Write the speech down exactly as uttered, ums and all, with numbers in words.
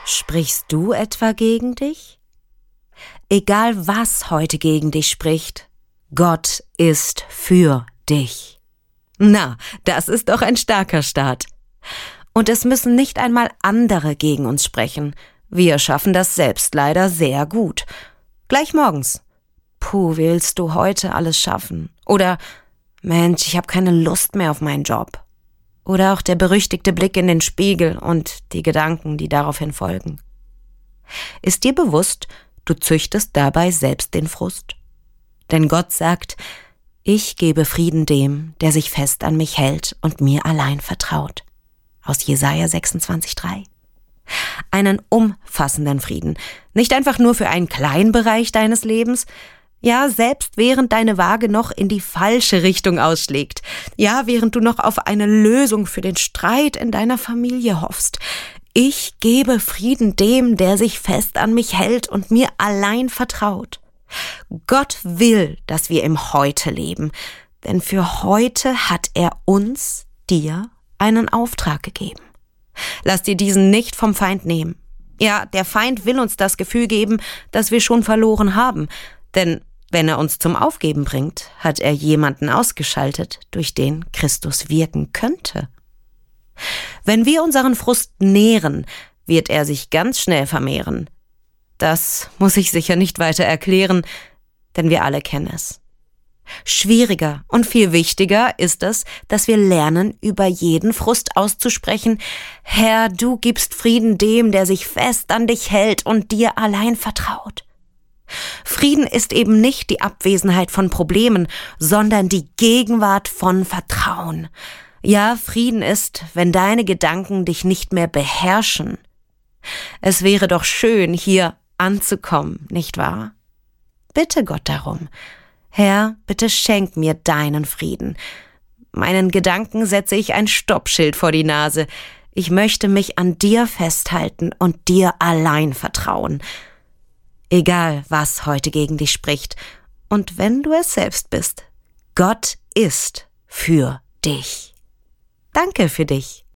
Sprichst du etwa gegen dich? Egal was heute gegen dich spricht, Gott ist für dich. Na, das ist doch ein starker Start. Und es müssen nicht einmal andere gegen uns sprechen. Wir schaffen das selbst leider sehr gut. Gleich morgens. Puh, willst du heute alles schaffen? Oder Mensch, ich habe keine Lust mehr auf meinen Job. Oder auch der berüchtigte Blick in den Spiegel und die Gedanken, die daraufhin folgen. Ist dir bewusst, du züchtest dabei selbst den Frust? Denn Gott sagt, ich gebe Frieden dem, der sich fest an mich hält und mir allein vertraut. Aus Jesaja sechsundzwanzig drei. Einen umfassenden Frieden. Nicht einfach nur für einen kleinen Bereich deines Lebens. Ja, selbst während deine Waage noch in die falsche Richtung ausschlägt. Ja, während du noch auf eine Lösung für den Streit in deiner Familie hoffst. Ich gebe Frieden dem, der sich fest an mich hält und mir allein vertraut. Gott will, dass wir im Heute leben, denn für heute hat er uns, dir, einen Auftrag gegeben. Lass dir diesen nicht vom Feind nehmen. Ja, der Feind will uns das Gefühl geben, dass wir schon verloren haben, denn wenn er uns zum Aufgeben bringt, hat er jemanden ausgeschaltet, durch den Christus wirken könnte. Wenn wir unseren Frust nähren, wird er sich ganz schnell vermehren. Das muss ich sicher nicht weiter erklären, denn wir alle kennen es. Schwieriger und viel wichtiger ist es, dass wir lernen, über jeden Frust auszusprechen: Herr, du gibst Frieden dem, der sich fest an dich hält und dir allein vertraut. Frieden ist eben nicht die Abwesenheit von Problemen, sondern die Gegenwart von Vertrauen. Ja, Frieden ist, wenn deine Gedanken dich nicht mehr beherrschen. Es wäre doch schön, hier anzukommen, nicht wahr? Bitte Gott darum. Herr, bitte schenk mir deinen Frieden. Meinen Gedanken setze ich ein Stoppschild vor die Nase. Ich möchte mich an dir festhalten und dir allein vertrauen. Egal, was heute gegen dich spricht. Und wenn du es selbst bist, Gott ist für dich. Danke für dich.